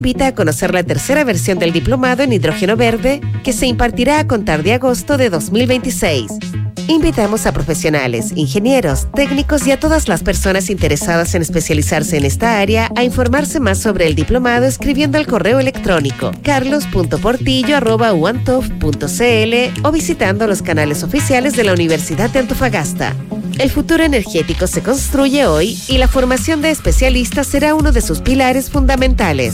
Invita a conocer la tercera versión del diplomado en hidrógeno verde que se impartirá a contar de agosto de 2026. Invitamos a profesionales, ingenieros, técnicos y a todas las personas interesadas en especializarse en esta área a informarse más sobre el diplomado escribiendo al correo electrónico carlos.portillo@uantov.cl o visitando los canales oficiales de la Universidad de Antofagasta. El futuro energético se construye hoy y la formación de especialistas será uno de sus pilares fundamentales.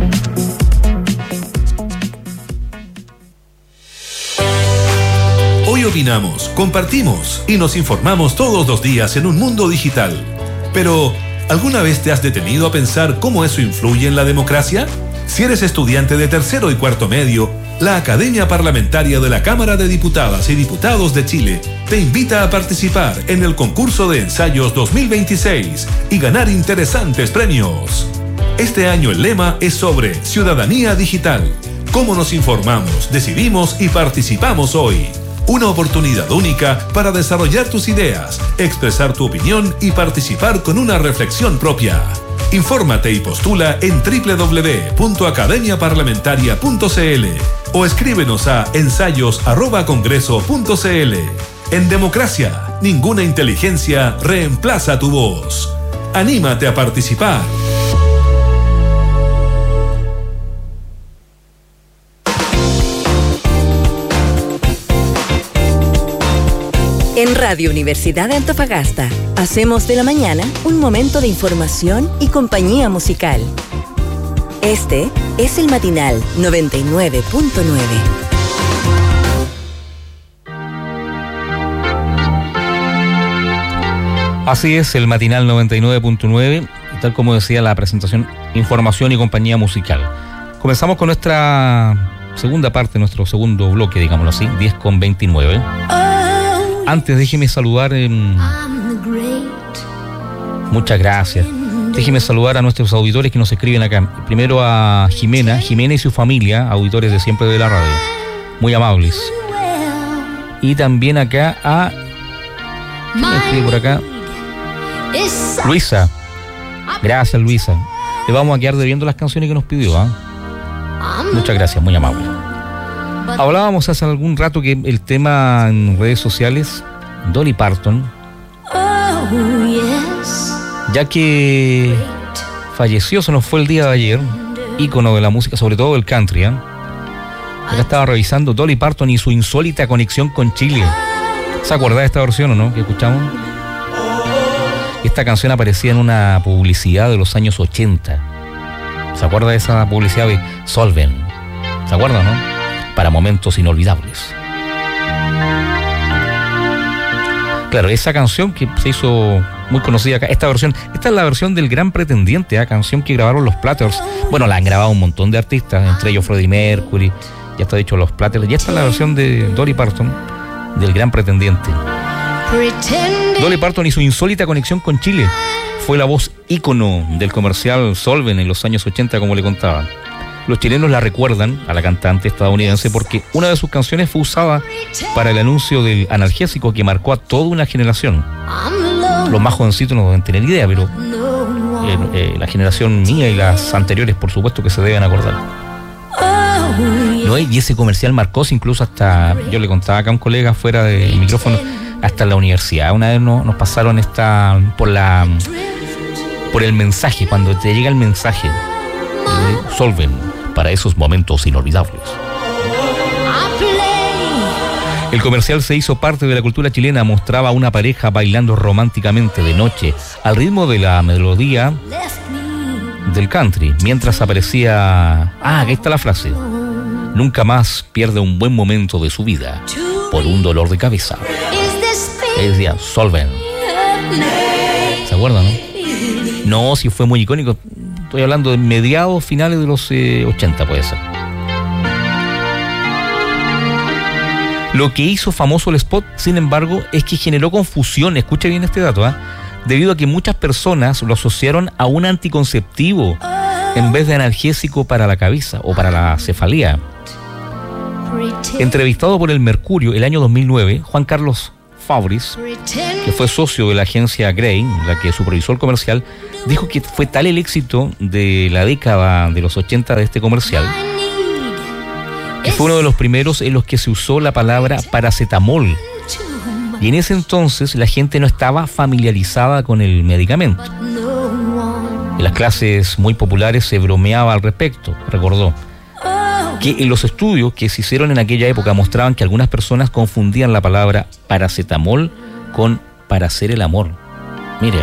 Hoy opinamos, compartimos y nos informamos todos los días en un mundo digital. Pero, ¿alguna vez te has detenido a pensar cómo eso influye en la democracia? Si eres estudiante de tercero y cuarto medio, la Academia Parlamentaria de la Cámara de Diputadas y Diputados de Chile te invita a participar en el concurso de ensayos 2026 y ganar interesantes premios. Este año el lema es sobre ciudadanía digital. ¿Cómo nos informamos, decidimos y participamos hoy? Una oportunidad única para desarrollar tus ideas, expresar tu opinión y participar con una reflexión propia. Infórmate y postula en www.academiaparlamentaria.cl o escríbenos a ensayos@congreso.cl. En democracia, ninguna inteligencia reemplaza tu voz. ¡Anímate a participar! En Radio Universidad de Antofagasta, hacemos de la mañana un momento de información y compañía musical. Este es el Matinal 99.9. Así es, el Matinal 99.9, y tal como decía la presentación, información y compañía musical. Comenzamos con nuestra segunda parte, nuestro segundo bloque, digámoslo así, 10:29. Antes, déjeme saludar, muchas gracias. Déjeme saludar a nuestros auditores que nos escriben acá. Primero a Jimena y su familia, auditores de siempre de la radio. Muy amables. Y también acá a... ¿quién me escribe por acá? Luisa. Gracias, Luisa. Le vamos a quedar debiendo las canciones que nos pidió, ¿eh? Muchas gracias, muy amable. Hablábamos hace algún rato que el tema en redes sociales, Dolly Parton, ya que falleció, se nos fue el día de ayer, ícono de la música, sobre todo del country, ¿eh? Acá estaba revisando Dolly Parton y su insólita conexión con Chile. ¿Se acuerda de esta versión o no? Que escuchamos. Esta canción aparecía en una publicidad de los años 80. ¿Se acuerda de esa publicidad de Solven? ¿Se acuerda, no? Para momentos inolvidables. Claro, esa canción que se hizo muy conocida acá, esta es la versión del Gran Pretendiente, canción que grabaron los Platters. Bueno, la han grabado un montón de artistas, entre ellos Freddie Mercury, ya está dicho los Platters, y esta es la versión de Dolly Parton, del Gran Pretendiente. Dolly Parton y su insólita conexión con Chile fue la voz ícono del comercial Solven en los años 80, como le contaba. Los chilenos la recuerdan a la cantante estadounidense porque una de sus canciones fue usada para el anuncio del analgésico que marcó a toda una generación. Los más jovencitos no deben tener idea, pero la generación mía y las anteriores, por supuesto, que se deben acordar. ¿No? Y ese comercial marcó incluso hasta, yo le contaba acá a un colega fuera del micrófono, hasta la universidad. Una vez nos pasaron por el mensaje, cuando te llega el mensaje, Solven, para esos momentos inolvidables. El comercial se hizo parte de la cultura chilena, mostraba a una pareja bailando románticamente de noche al ritmo de la melodía del country, mientras aparecía... aquí está la frase: nunca más pierde un buen momento de su vida por un dolor de cabeza. Decía Solven. ¿Se acuerdan, no? No, si fue muy icónico. Estoy hablando de mediados, finales de los 80, puede ser. Lo que hizo famoso el spot, sin embargo, es que generó confusión, escuche bien este dato, debido a que muchas personas lo asociaron a un anticonceptivo en vez de analgésico para la cabeza o para la cefalea. Entrevistado por el Mercurio el año 2009, Juan Carlos Fabris, que fue socio de la agencia Gray, la que supervisó el comercial, dijo que fue tal el éxito de la década de los 80 de este comercial, que fue uno de los primeros en los que se usó la palabra paracetamol. Y en ese entonces la gente no estaba familiarizada con el medicamento. En las clases muy populares se bromeaba al respecto, recordó. Que en los estudios que se hicieron en aquella época mostraban que algunas personas confundían la palabra paracetamol con para hacer el amor. Mire,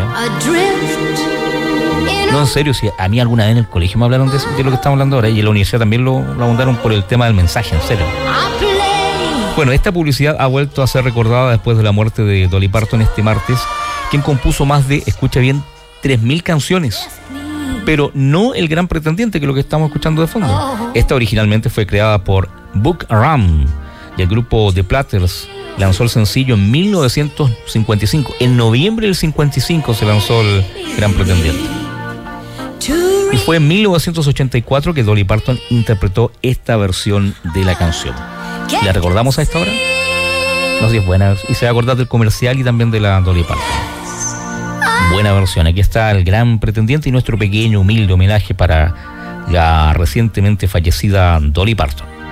no, en serio, si a mí alguna vez en el colegio me hablaron de lo que estamos hablando ahora, y en la universidad también lo abundaron por el tema del mensaje, en serio. Bueno, esta publicidad ha vuelto a ser recordada después de la muerte de Dolly Parton este martes, quien compuso más de, escucha bien, 3.000 canciones. Pero no El Gran Pretendiente, que es lo que estamos escuchando de fondo. Esta originalmente fue creada por Buck Ram y el grupo The Platters lanzó el sencillo en 1955. En noviembre del 55 se lanzó El Gran Pretendiente. Y fue en 1984 que Dolly Parton interpretó esta versión de la canción. ¿La recordamos a esta hora? No sé si es buena. Y se va a acordar del comercial y también de la Dolly Parton. Buena versión. Aquí está El Gran Pretendiente y nuestro pequeño, humilde homenaje para la recientemente fallecida Dolly Parton.